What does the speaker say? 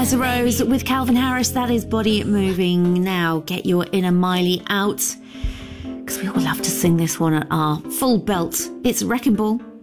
Liza Rose with Calvin Harris. That is Body Moving. Now get your inner Miley out, because we all love to sing this one at our full belt. It's Wrecking Ball.